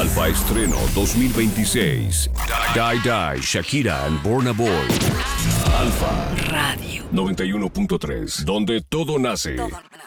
Alfa Estreno 2026. Die Die, Shakira and Burna Boy. Alfa Radio 91.3, donde todo nace.